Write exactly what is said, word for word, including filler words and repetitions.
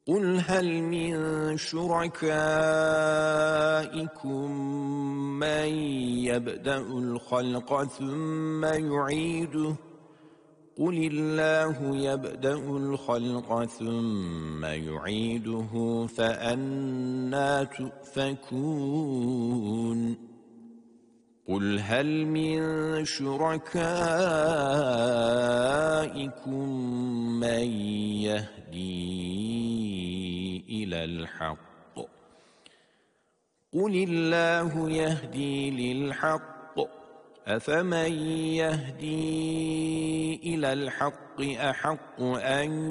قل هل من شركائكم من يبدأ الخلق ثم يعيده قل الله يبدأ الخلق ثم يعيده فأنى تؤفكون قل هل من شركائكم من يهدي إلى الحق قل الله يهدي للحق أفمن يهدي إلى الحق أحق أن